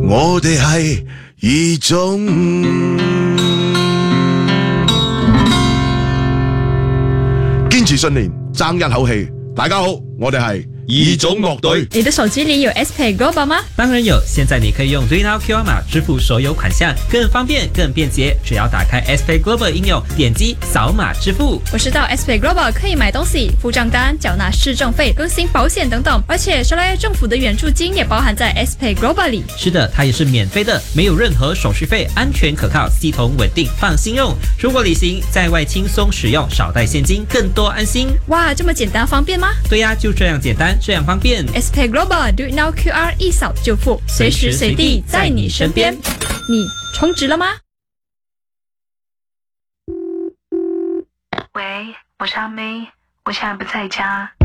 我哋係異種。堅持信念，爭一口氣。大家好，我哋係異種樂隊。 你的手機裡有 SPay Global 嗎？ 當然有，現在你可以用 DreamNow QR 碼支付所有款項，更方便、更便捷。只要打開 SPay Global 應用，點擊掃碼支付。 我知道 SPay Global 可以買東西、付賬單、繳納市政費、更新保險等等，而且收來政府的援助金也包含在 SPay Global 裡。 是的，它也是免費的，沒有任何手續費，安全可靠，系統穩定，放心用。出國旅行在外輕鬆使用，少帶現金，更多安心。 哇，這麼簡單方便嗎？ 對呀，就這樣簡單，這樣方便。 SPay Global DreamNow QR 一掃就付，隨時隨地在你身邊。你充值了嗎？ 喂，我是阿妹，我現在不在家。